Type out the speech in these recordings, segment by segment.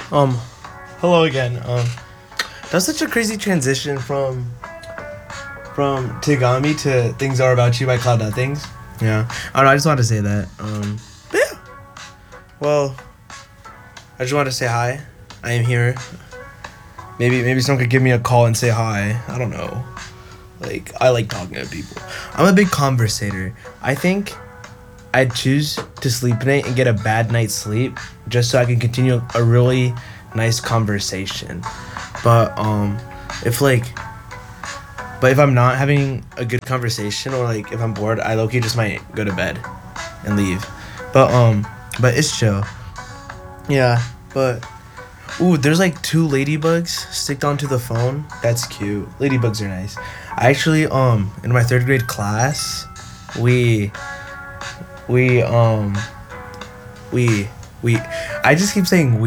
Um, Hello again. That's such a crazy transition from Tigami to Things Are About You by Cloud Nothings. Yeah, I don't know. I just wanted to say that. But yeah. Well, I just wanted to say hi. I am here. Maybe someone could give me a call and say hi. I don't know. Like, I like talking to people. I'm a big conversator. I think I'd choose to sleep tonight and get a bad night's sleep just so I can continue a really nice conversation. But if I'm not having a good conversation, or like if I'm bored, I low-key just might go to bed and leave. But it's chill. Yeah, but ooh, there's like two ladybugs sticked onto the phone. That's cute. Ladybugs are nice. I actually in my third grade class, we I just keep saying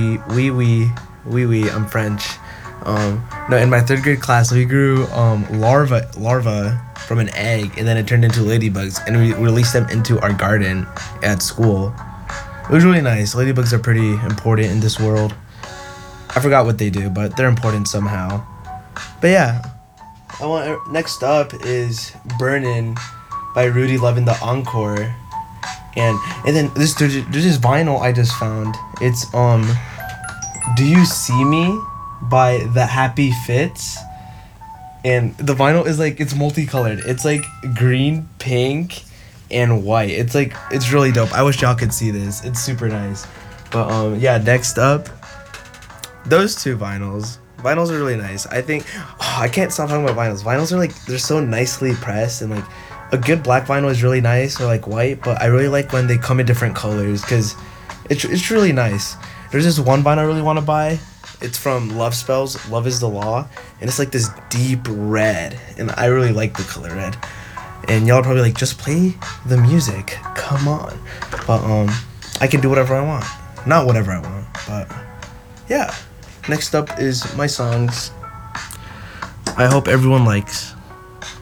we I'm French. No, in my third grade class we grew larva from an egg, and then it turned into ladybugs, and we released them into our garden at school. It was really nice. Ladybugs are pretty important in this world. I forgot what they do, but they're important somehow. But yeah, next up is Burnin' by Rudy Levin, the encore. And then there's this vinyl I just found. It's Do You See Me by The Happy Fits. And the vinyl is like, it's multicolored. It's like green, pink, and white. It's really dope. I wish y'all could see this. It's super nice. But yeah, next up, those two vinyls. Vinyls are really nice. I think I can't stop talking about vinyls. Vinyls are like, they're so nicely pressed, and like a good black vinyl is really nice, or like white, but I really like when they come in different colors because it's really nice. There's this one vinyl I really want to buy. It's from Love Spells, Love Is the Law, and it's like this deep red, and I really like the color red. And y'all are probably like, just play the music, come on. But I can do whatever I want. Not whatever I want, but yeah. Next up is my songs. I hope everyone likes.